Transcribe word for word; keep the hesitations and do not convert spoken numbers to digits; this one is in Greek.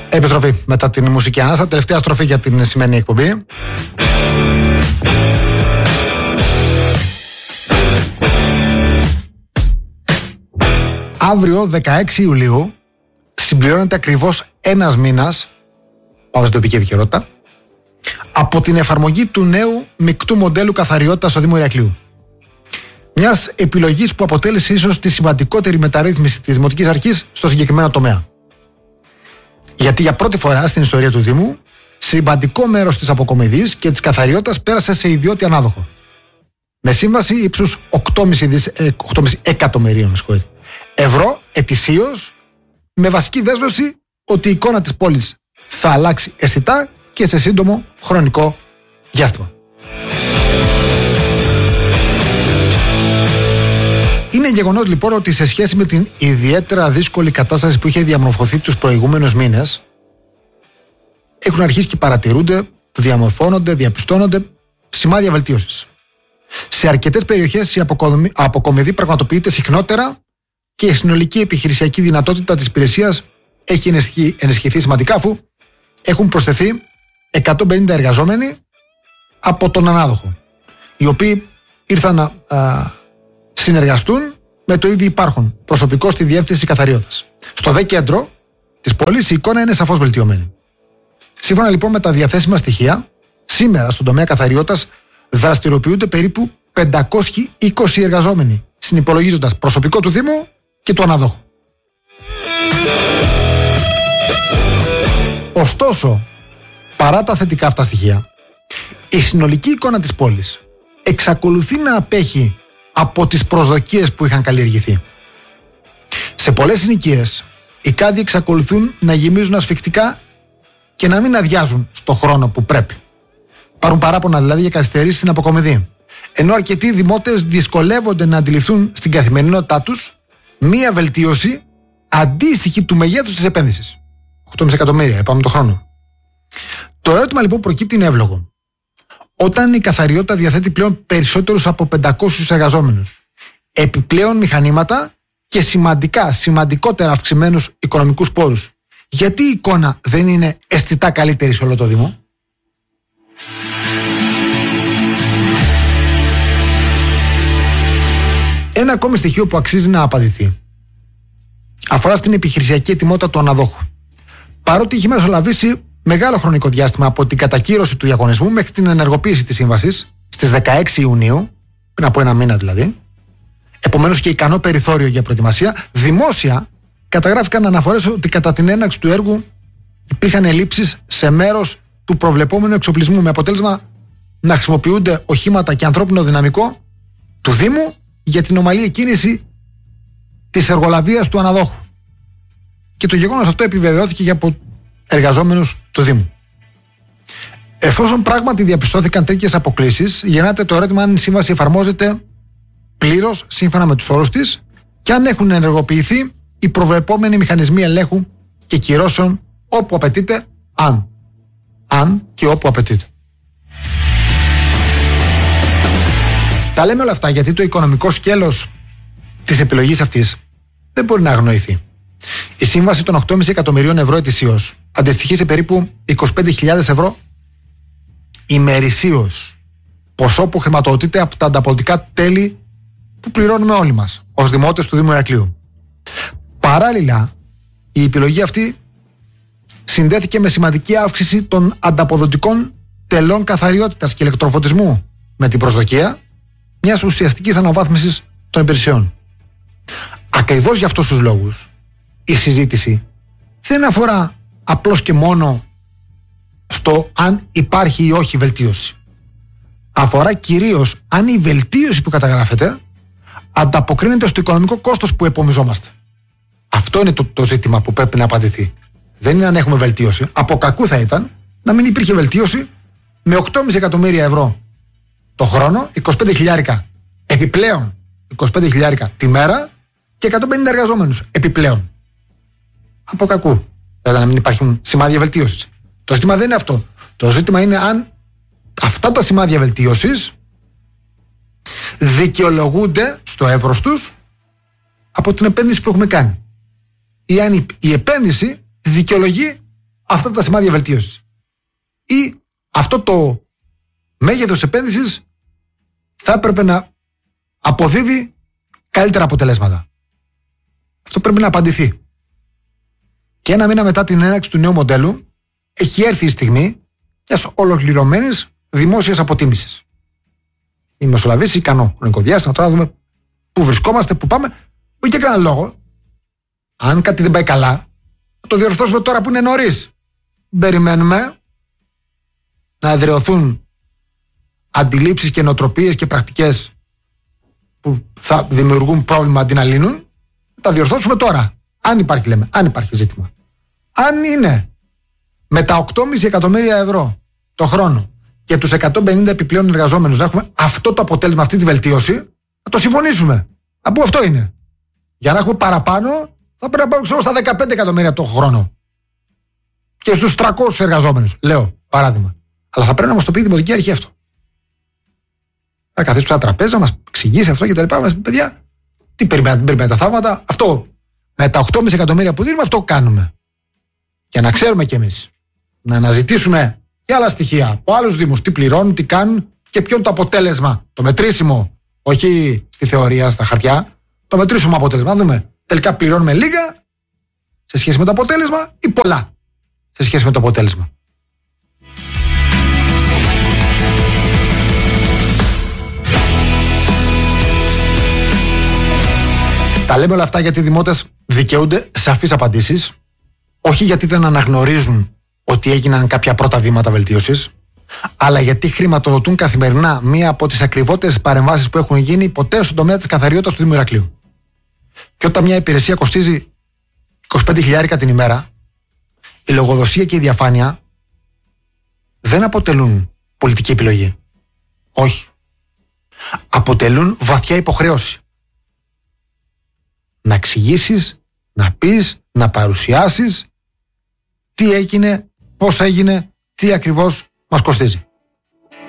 Επιστροφή μετά την μουσική ανάσα. Τελευταία στροφή για την σημερινή εκπομπή. Αύριο δεκαέξι Ιουλίου συμπληρώνεται ακριβώς ένας μήνας, πάμε στην τοπική επικαιρότητα, από την εφαρμογή του νέου μεικτού μοντέλου καθαριότητας στο Δήμο Ηρακλείου. Μιας επιλογής που αποτέλεσε ίσως τη σημαντικότερη μεταρρύθμιση της Δημοτικής Αρχής στο συγκεκριμένο τομέα. Γιατί για πρώτη φορά στην ιστορία του Δήμου, σημαντικό μέρος της αποκομιδής και της καθαριότητας πέρασε σε ιδιώτη ανάδοχο. Με σύμβαση ύψους οκτώ κόμμα πέντε εκατομμυρίων ευρώ ετησίως, με βασική δέσμευση ότι η εικόνα της πόλης θα αλλάξει αισθητά και σε σύντομο χρονικό διάστημα. Είναι γεγονός λοιπόν ότι σε σχέση με την ιδιαίτερα δύσκολη κατάσταση που είχε διαμορφωθεί τους προηγούμενους μήνες, έχουν αρχίσει και παρατηρούνται, διαμορφώνονται, διαπιστώνονται σημάδια βελτίωσης. Σε αρκετές περιοχές η αποκομιδή πραγματοποιείται συχνότερα και η συνολική επιχειρησιακή δυνατότητα της υπηρεσίας έχει ενισχυθεί σημαντικά, αφού έχουν προσθεθεί εκατόν πενήντα εργαζόμενοι από τον ανάδοχο, οι οποίοι ήρθαν να α, συνεργαστούν με το ήδη υπάρχον προσωπικό στη διεύθυνση καθαριότητας. Στο δε κέντρο της πόλης η εικόνα είναι σαφώς βελτιωμένη. Σύμφωνα λοιπόν με τα διαθέσιμα στοιχεία, σήμερα στον τομέα καθαριότητας δραστηριοποιούνται περίπου πεντακόσιοι είκοσι εργαζόμενοι, συνυπολογίζοντας προσωπικό του Δήμου και του αναδόχου. Ωστόσο, παρά τα θετικά αυτά στοιχεία, η συνολική εικόνα της πόλης εξακολουθεί να απέχει από τις προσδοκίες που είχαν καλλιεργηθεί. Σε πολλές συνοικίες, οι κάδοι εξακολουθούν να γεμίζουν ασφικτικά και να μην αδειάζουν στο χρόνο που πρέπει. Υπάρχουν παράπονα δηλαδή για καθυστερήσεις στην αποκομιδή. Ενώ αρκετοί δημότες δυσκολεύονται να αντιληφθούν στην καθημερινότητά τους μία βελτίωση αντίστοιχη του μεγέθους της επένδυσης. οκτώ κόμμα πέντε εκατομμύρια, είπαμε το χρόνο. Το ερώτημα λοιπόν προκύπτει είναι εύλογο. Όταν η καθαριότητα διαθέτει πλέον περισσότερους από πεντακόσιους εργαζόμενους, επιπλέον μηχανήματα και σημαντικά, σημαντικότερα αυξημένους οικονομικούς πόρους, γιατί η εικόνα δεν είναι αισθητά καλύτερη σε όλο το Δήμο? Ένα ακόμη στοιχείο που αξίζει να απαντηθεί αφορά στην επιχειρησιακή ετοιμότητα του αναδόχου. Παρότι έχει μεσολαβήσει μεγάλο χρονικό διάστημα από την κατακύρωση του διαγωνισμού μέχρι την ενεργοποίηση της σύμβασης στις δεκαέξι Ιουνίου, πριν από ένα μήνα δηλαδή, επομένως και ικανό περιθώριο για προετοιμασία, δημόσια καταγράφηκαν αναφορές ότι κατά την έναρξη του έργου υπήρχαν ελλείψεις σε μέρος του προβλεπόμενου εξοπλισμού, με αποτέλεσμα να χρησιμοποιούνται οχήματα και ανθρώπινο δυναμικό του Δήμου για την ομαλή εκκίνηση της εργολαβίας του αναδόχου. Και το γεγονός αυτό επιβεβαιώθηκε και από εργαζόμενους του Δήμου. Εφόσον πράγματι διαπιστώθηκαν τέτοιες αποκλίσεις, γεννάται το ερώτημα αν η σύμβαση εφαρμόζεται πλήρως σύμφωνα με τους όρους της και αν έχουν ενεργοποιηθεί οι προβλεπόμενοι μηχανισμοί ελέγχου και κυρώσεων όπου απαιτείται, αν. Αν και όπου απαιτείται. Τα λέμε όλα αυτά γιατί το οικονομικό σκέλος της επιλογής αυτής δεν μπορεί να αγνοηθεί. Η σύμβαση των οκτώ κόμμα πέντε εκατομμυρίων ευρώ ετησίως αντιστοιχεί σε περίπου είκοσι πέντε χιλιάδες ευρώ ημερησίως, ποσό που χρηματοδοτείται από τα ανταποδοτικά τέλη που πληρώνουμε όλοι μας ως δημότες του Δήμου Ηρακλείου. Παράλληλα, η επιλογή αυτή συνδέθηκε με σημαντική αύξηση των ανταποδοτικών τελών καθαριότητας και ηλεκτροφωτισμού, με την προσδοκία μιας ουσιαστικής αναβάθμισης των υπηρεσιών. Ακριβώς για αυτούς τους λόγους η συζήτηση δεν αφορά απλώς και μόνο στο αν υπάρχει ή όχι βελτίωση. Αφορά κυρίως αν η βελτίωση που καταγράφεται ανταποκρίνεται στο οικονομικό κόστος που επομιζόμαστε. Αυτό είναι το, το ζήτημα που πρέπει να απαντηθεί. Δεν είναι αν έχουμε βελτίωση. Από κακού θα ήταν να μην υπήρχε βελτίωση με οκτώ κόμμα πέντε εκατομμύρια ευρώ το χρόνο, είκοσι πέντε χιλιάρικα επιπλέον, είκοσι πέντε χιλιάρικα τη μέρα και εκατόν πενήντα εργαζόμενους επιπλέον. Από κακού. Δηλαδή να μην υπάρχουν σημάδια βελτίωσης. Το ζήτημα δεν είναι αυτό. Το ζήτημα είναι αν αυτά τα σημάδια βελτίωσης δικαιολογούνται στο εύρος τους από την επένδυση που έχουμε κάνει. Ή αν η επένδυση δικαιολογεί αυτά τα σημάδια βελτίωσης. Ή αυτό το μέγεθος επένδυσης θα έπρεπε να αποδίδει καλύτερα αποτελέσματα. Αυτό πρέπει να απαντηθεί. Και ένα μήνα μετά την έναρξη του νέου μοντέλου έχει έρθει η στιγμή μιας ολοκληρωμένης δημόσιας αποτίμησης. Η μεσολαβήσει ικανό χρονικό διάστημα, τώρα να δούμε πού βρισκόμαστε, πού πάμε. Που και κανένα λόγο. Αν κάτι δεν πάει καλά, θα το διορθώσουμε τώρα που είναι νωρίς. Περιμένουμε να εδραιωθούν αντιλήψεις και νοοτροπίες και πρακτικές που θα δημιουργούν πρόβλημα αντί να λύνουν. Θα τα διορθώσουμε τώρα. Αν υπάρχει, λέμε, αν υπάρχει ζήτημα. Αν είναι με τα οκτώ κόμμα πέντε εκατομμύρια ευρώ το χρόνο και τους εκατόν πενήντα επιπλέον εργαζόμενους να έχουμε αυτό το αποτέλεσμα, αυτή τη βελτίωση, θα το συμφωνήσουμε. Από αυτό είναι. Για να έχουμε παραπάνω, θα πρέπει να πάμε στα δεκαπέντε εκατομμύρια το χρόνο. Και στους τριακόσιους εργαζόμενους, λέω παράδειγμα. Αλλά θα πρέπει να μας το πει η Δημοτική Αρχή αυτό. Να καθίσει στα τραπέζα, να μας εξηγήσει αυτό και τα λοιπά. Μας πει, παιδιά, τι περιμένετε, περιμένετε τα θαύματα. Αυτό με τα οκτώ κόμμα πέντε εκατομμύρια που δίνουμε, αυτό κάνουμε. Για να ξέρουμε κι εμείς. Να αναζητήσουμε και άλλα στοιχεία από άλλους δήμους. Τι πληρώνουν, τι κάνουν και ποιο είναι το αποτέλεσμα. Το μετρήσιμο, όχι στη θεωρία, στα χαρτιά. Το μετρήσιμο αποτέλεσμα. Να δούμε, τελικά πληρώνουμε λίγα σε σχέση με το αποτέλεσμα ή πολλά σε σχέση με το αποτέλεσμα. Τα λέμε όλα αυτά γιατί οι δημότες δικαιούνται σαφείς απαντήσεις, όχι γιατί δεν αναγνωρίζουν ότι έγιναν κάποια πρώτα βήματα βελτίωσης, αλλά γιατί χρηματοδοτούν καθημερινά μία από τις ακριβότερες παρεμβάσεις που έχουν γίνει ποτέ στον τομέα της καθαριότητας του Δήμου Ηρακλείου. Και όταν μια υπηρεσία κοστίζει είκοσι πέντε χιλιάρικα την ημέρα, η λογοδοσία και η διαφάνεια δεν αποτελούν πολιτική επιλογή. Όχι. Αποτελούν βαθιά υποχρέωση. Να εξηγήσεις, να πεις, να παρουσιάσεις τι έγινε, πώς έγινε, τι ακριβώς μας κοστίζει.